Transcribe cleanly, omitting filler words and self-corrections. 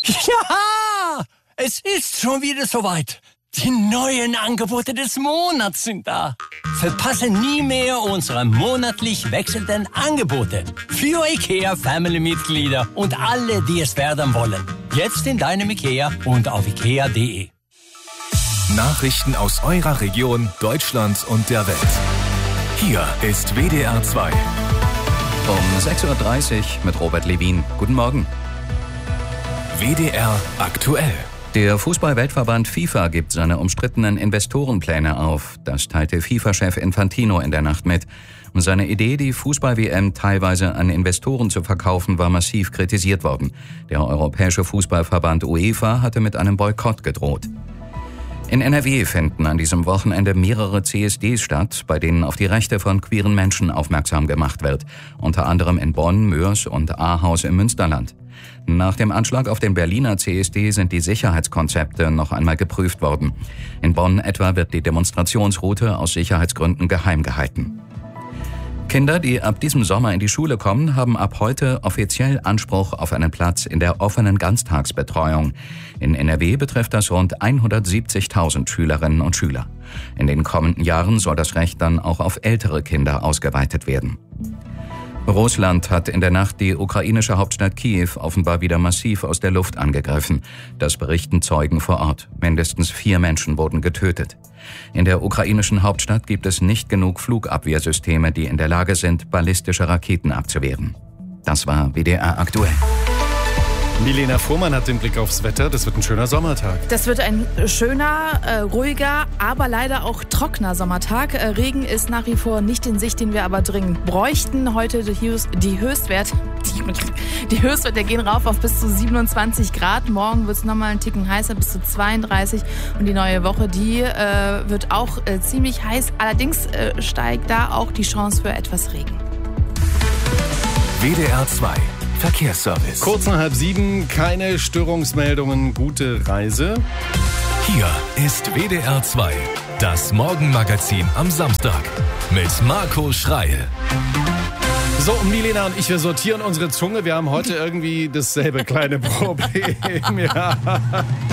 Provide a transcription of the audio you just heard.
Ja, es ist schon wieder soweit. Die neuen Angebote des Monats sind da. Verpasse nie mehr unsere monatlich wechselnden Angebote für IKEA-Family-Mitglieder und alle, die es werden wollen. Jetzt in deinem IKEA und auf ikea.de. Nachrichten aus eurer Region, Deutschland und der Welt. Hier ist WDR 2. Um 6.30 Uhr mit Robert Levin. Guten Morgen. WDR aktuell. Der Fußball-Weltverband FIFA gibt seine umstrittenen Investorenpläne auf. Das teilte FIFA-Chef Infantino in der Nacht mit. Seine Idee, die Fußball-WM teilweise an Investoren zu verkaufen, war massiv kritisiert worden. Der Europäische Fußballverband UEFA hatte mit einem Boykott gedroht. In NRW finden an diesem Wochenende mehrere CSDs statt, bei denen auf die Rechte von queeren Menschen aufmerksam gemacht wird. Unter anderem in Bonn, Moers und Ahaus im Münsterland. Nach dem Anschlag auf den Berliner CSD sind die Sicherheitskonzepte noch einmal geprüft worden. In Bonn etwa wird die Demonstrationsroute aus Sicherheitsgründen geheim gehalten. Kinder, die ab diesem Sommer in die Schule kommen, haben ab heute offiziell Anspruch auf einen Platz in der offenen Ganztagsbetreuung. In NRW betrifft das rund 170.000 Schülerinnen und Schüler. In den kommenden Jahren soll das Recht dann auch auf ältere Kinder ausgeweitet werden. Russland hat in der Nacht die ukrainische Hauptstadt Kiew offenbar wieder massiv aus der Luft angegriffen. Das berichten Zeugen vor Ort. Mindestens 4 Menschen wurden getötet. In der ukrainischen Hauptstadt gibt es nicht genug Flugabwehrsysteme, die in der Lage sind, ballistische Raketen abzuwehren. Das war WDR aktuell. Milena Fuhrmann hat den Blick aufs Wetter. Das wird ein schöner Sommertag. Das wird ein schöner, ruhiger, aber leider auch trockener Sommertag. Regen ist nach wie vor nicht in Sicht, den wir aber dringend bräuchten. Heute die Höchstwerte gehen rauf auf bis zu 27 Grad. Morgen wird es nochmal einen Ticken heißer, bis zu 32. Und die neue Woche, die wird auch ziemlich heiß. Allerdings steigt da auch die Chance für etwas Regen. WDR 2. Verkehrsservice. Kurz nach 6:30, keine Störungsmeldungen, gute Reise. Hier ist WDR 2, das Morgenmagazin am Samstag mit Marco Schreil. So, und Milena und ich, wir sortieren unsere Zunge. Wir haben heute irgendwie dasselbe kleine Problem. Ja.